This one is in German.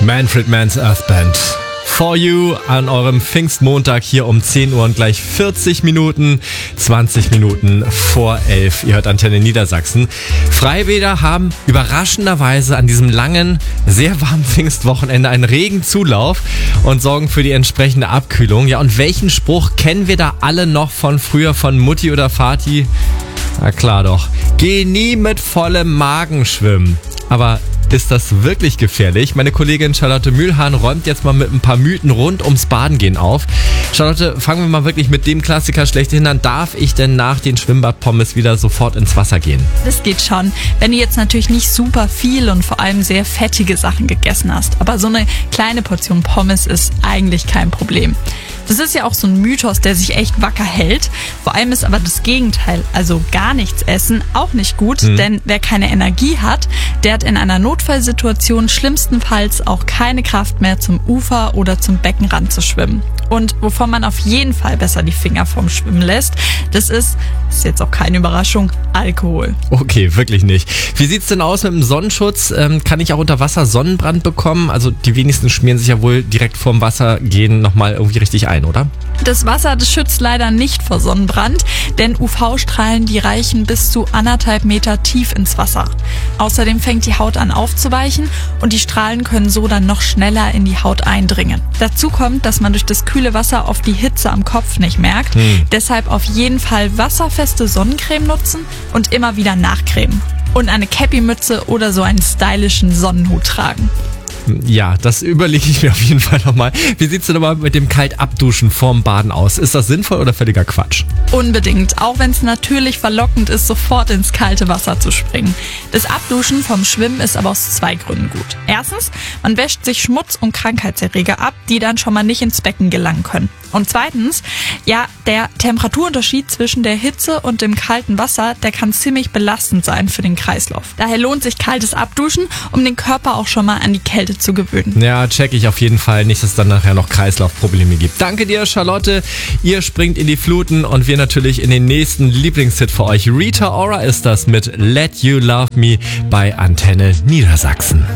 Manfred Mann's Earth Band. For You an eurem Pfingstmontag hier um 10 Uhr und gleich 40 Minuten, 20 Minuten vor 11. Ihr hört Antenne Niedersachsen. Freibäder haben überraschenderweise an diesem langen, sehr warmen Pfingstwochenende einen regen Zulauf und sorgen für die entsprechende Abkühlung. Ja, und welchen Spruch kennen wir da alle noch von früher, von Mutti oder Vati? Na klar doch. Geh nie mit vollem Magen schwimmen. Aber ist das wirklich gefährlich? Meine Kollegin Charlotte Mühlhahn räumt jetzt mal mit ein paar Mythen rund ums Badengehen auf. Charlotte, fangen wir mal wirklich mit dem Klassiker schlechthin an. Darf ich denn nach den Schwimmbadpommes wieder sofort ins Wasser gehen? Das geht schon, wenn du jetzt natürlich nicht super viel und vor allem sehr fettige Sachen gegessen hast. Aber so eine kleine Portion Pommes ist eigentlich kein Problem. Das ist ja auch so ein Mythos, der sich echt wacker hält. Vor allem ist aber das Gegenteil, also gar nichts essen, auch nicht gut. Denn wer keine Energie hat, der hat in einer Notfallsituation schlimmstenfalls auch keine Kraft mehr, zum Ufer oder zum Beckenrand zu schwimmen. Und wovon man auf jeden Fall besser die Finger vom Schwimmen lässt, das ist jetzt auch keine Überraschung, Alkohol. Okay, wirklich nicht. Wie sieht's denn aus mit dem Sonnenschutz? Kann ich auch unter Wasser Sonnenbrand bekommen? Also die wenigsten schmieren sich ja wohl direkt vorm Wassergehen nochmal irgendwie richtig ein, oder? Das Wasser, das schützt leider nicht vor Sonnenbrand, denn UV-Strahlen, die reichen bis zu 1,5 Meter tief ins Wasser. Außerdem fängt die Haut an aufzuweichen und die Strahlen können so dann noch schneller in die Haut eindringen. Dazu kommt, dass man durch das kühle Wasser oft die Hitze am Kopf nicht merkt. Deshalb auf jeden Fall wasserfeste Sonnencreme nutzen und immer wieder nachcremen. Und eine Cappy-Mütze oder so einen stylischen Sonnenhut tragen. Ja, das überlege ich mir auf jeden Fall nochmal. Wie sieht's denn aber mit dem Kaltabduschen vorm Baden aus? Ist das sinnvoll oder völliger Quatsch? Unbedingt, auch wenn es natürlich verlockend ist, sofort ins kalte Wasser zu springen. Das Abduschen vom Schwimmen ist aber aus 2 Gründen gut. Erstens, man wäscht sich Schmutz und Krankheitserreger ab, die dann schon mal nicht ins Becken gelangen können. Und zweitens, ja, der Temperaturunterschied zwischen der Hitze und dem kalten Wasser, der kann ziemlich belastend sein für den Kreislauf. Daher lohnt sich kaltes Abduschen, um den Körper auch schon mal an die Kälte zu gewöhnen. Ja, check ich auf jeden Fall. Nicht, dass es dann nachher noch Kreislaufprobleme gibt. Danke dir, Charlotte. Ihr springt in die Fluten und wir natürlich in den nächsten Lieblingshit für euch. Rita Ora ist das mit Let You Love Me bei Antenne Niedersachsen.